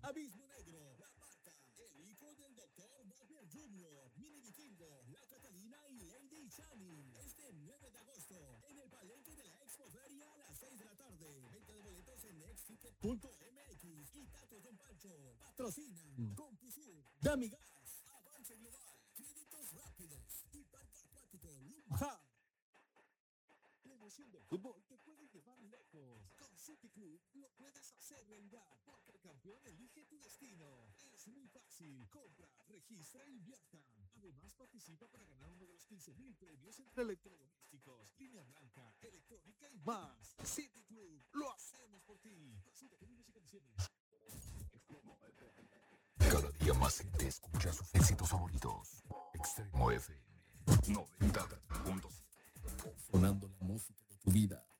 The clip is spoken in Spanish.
Abismo Negro, La Parca, el hijo del Dr. Wagner Jr., Mini Vikingo, La Catalina y Lady Chani. Este 9 de agosto, en el palenque de la Expo Feria a las 6 de la tarde. Venta de boletos en nexticket.mx y Tato Don Pancho. Patrocinan Compusur, Damigas, Avance Global, Créditos Rápidos y Parque Acuático Lumja. La emoción del fútbol te puede llevar lejos. Con City Club lo puedes hacer realidad, porque el campeón elige tu destino. Es muy fácil. Compra, registra y viaja. Además, participa para ganar uno de los 15,000 premios entre electrodomésticos, línea blanca, electrónica y más. City Club, lo hacemos por ti. Consulta términos y condiciones. Cada día más gente escucha sus éxitos favoritos. Extremo FM 90.7. Sonando la música de tu vida.